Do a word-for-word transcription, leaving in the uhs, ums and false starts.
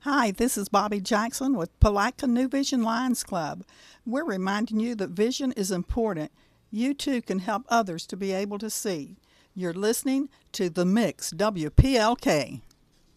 Hi, this is Bobby Jackson with Palatka New Vision Lions Club. We're reminding you that vision is important. You too can help others to be able to see. You're listening to The Mix, W P L K.